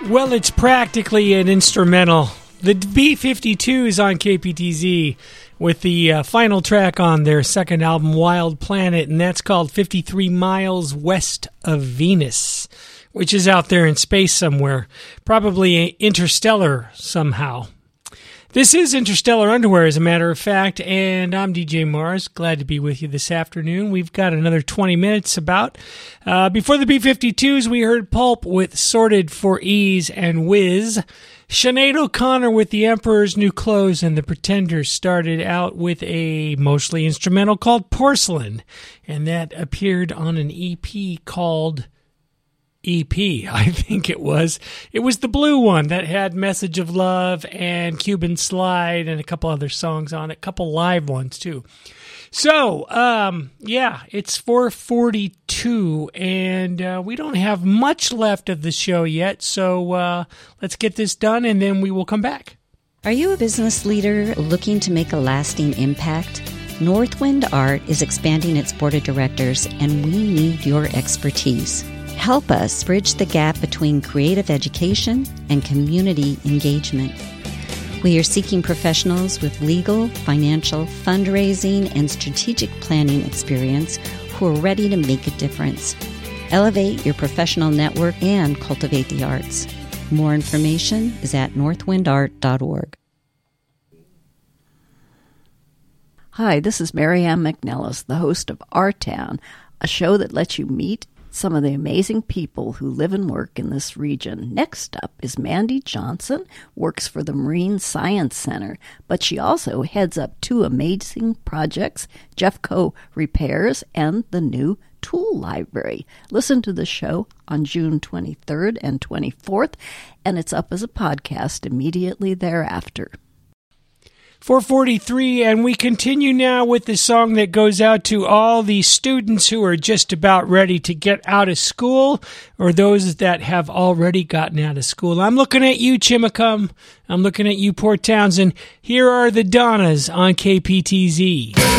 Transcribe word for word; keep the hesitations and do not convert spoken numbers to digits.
Well, it's practically an instrumental. The B fifty-twos on K P T Z with the uh, final track on their second album, Wild Planet, and that's called fifty-three miles West of Venus, which is out there in space somewhere, probably interstellar somehow. This is Interstellar Underwear, as a matter of fact, and I'm D J Mars. Glad to be with you this afternoon. We've got another twenty minutes about. Uh, before the B fifty-twos, we heard Pulp with Sorted for Ease and Whiz. Sinead O'Connor with The Emperor's New Clothes, and The Pretenders started out with a mostly instrumental called Porcelain, and that appeared on an E P called E P, I think it was. It was the blue one that had Message of Love and Cuban Slide and a couple other songs on it, a couple live ones too. So, um, yeah, it's four forty-two, and uh, we don't have much left of the show yet, so uh, let's get this done, and then we will come back. Are you a business leader looking to make a lasting impact? Northwind Art is expanding its board of directors, and we need your expertise. Help us bridge the gap between creative education and community engagement. We are seeking professionals with legal, financial, fundraising, and strategic planning experience who are ready to make a difference. Elevate your professional network and cultivate the arts. More information is at northwind art dot org. Hi, this is Marianne McNellis, the host of Our Town, a show that lets you meet some of the amazing people who live and work in this region. Next up is Mandy Johnson, works for the Marine Science Center, but she also heads up two amazing projects, Jeffco Repairs and the new Tool Library. Listen to the show on June twenty-third and twenty-fourth, and it's up as a podcast immediately thereafter. four forty-three, and we continue now with the song that goes out to all the students who are just about ready to get out of school, or those that have already gotten out of school. I'm looking at you, Chimacum. I'm looking at you, Port Townsend. Here are the Donnas on K P T Z.